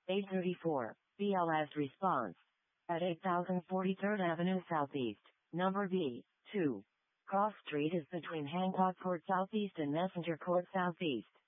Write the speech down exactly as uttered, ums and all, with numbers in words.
eight thirty-four, B L S response. At eight thousand forty-third Avenue Southeast, number B, two. Cross Street is between Hancock Court Southeast and Messenger Court Southeast.